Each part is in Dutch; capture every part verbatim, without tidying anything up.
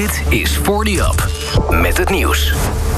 Dit is veertig Up, met het nieuws.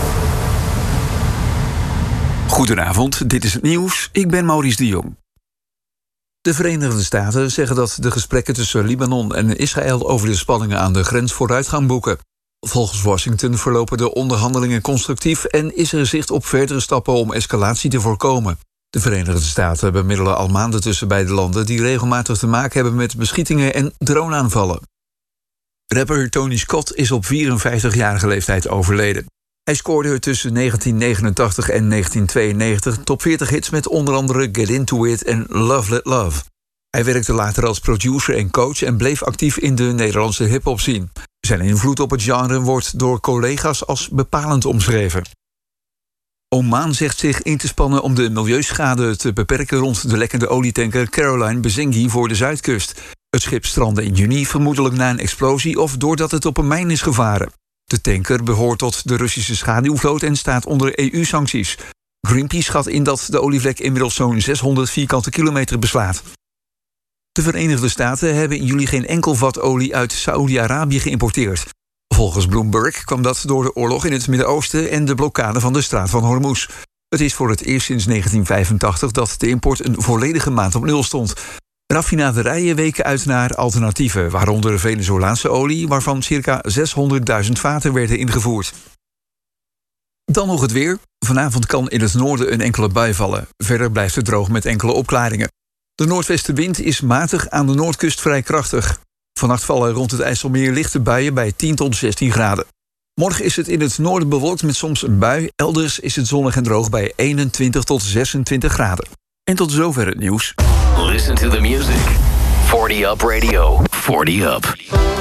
Goedenavond, dit is het nieuws. Ik ben Maurice de Jong. De Verenigde Staten zeggen dat de gesprekken tussen Libanon en Israël over de spanningen aan de grens vooruitgang boeken. Volgens Washington verlopen de onderhandelingen constructief en is er zicht op verdere stappen om escalatie te voorkomen. De Verenigde Staten bemiddelen al maanden tussen beide landen die regelmatig te maken hebben met beschietingen en droneaanvallen. Rapper Tony Scott is op vierenvijftigjarige leeftijd overleden. Hij scoorde tussen negentien negenentachtig en negentien tweeënnegentig top veertig hits met onder andere Get Into It en Love Let Love. Hij werkte later als producer en coach en bleef actief in de Nederlandse hip-hop scene. Zijn invloed op het genre wordt door collega's als bepalend omschreven. Oman zegt zich in te spannen om de milieuschade te beperken rond de lekkende olietanker Caroline Bezengi voor de Zuidkust. Het schip strandde in juni, vermoedelijk na een explosie of doordat het op een mijn is gevaren. De tanker behoort tot de Russische schaduwvloot en staat onder E U-sancties. Greenpeace schat in dat de olievlek inmiddels zo'n zeshonderd vierkante kilometer beslaat. De Verenigde Staten hebben in juli geen enkel vat olie uit Saoedi-Arabië geïmporteerd. Volgens Bloomberg kwam dat door de oorlog in het Midden-Oosten en de blokkade van de straat van Hormuz. Het is voor het eerst sinds negentien vijfentachtig dat de import een volledige maand op nul stond. Raffinaderijen weken uit naar alternatieven, waaronder Venezolaanse olie, waarvan circa zeshonderdduizend vaten werden ingevoerd. Dan nog het weer. Vanavond kan in het noorden een enkele bui vallen. Verder blijft het droog met enkele opklaringen. De noordwestenwind is matig, aan de noordkust vrij krachtig. Vannacht vallen rond het IJsselmeer lichte buien bij tien tot zestien graden. Morgen is het in het noorden bewolkt met soms een bui. Elders is het zonnig en droog bij eenentwintig tot zesentwintig graden. En tot zover het nieuws. Listen to the music. veertig Up Radio. veertig Up.